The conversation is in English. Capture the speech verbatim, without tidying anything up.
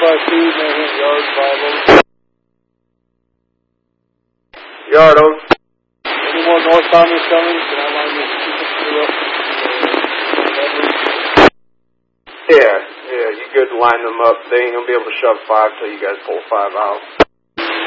I two, Manhunt Yard, five oh. Yard, over. Any more north-timers coming? Can I line this two up? Yeah, yeah, you good to line them up. They ain't gonna be able to shove five till you guys pull five out.